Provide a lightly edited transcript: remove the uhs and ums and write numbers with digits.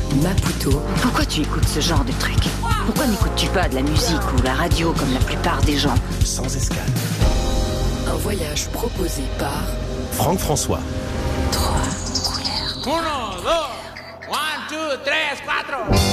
Maputo. Pourquoi tu écoutes ce genre de truc? Pourquoi n'écoutes-tu pas de la musique ou la radio comme la plupart des gens? Sans escale. Un voyage proposé par Franck François. 3 couleurs. 1, 2, 1, 2, 3, 4.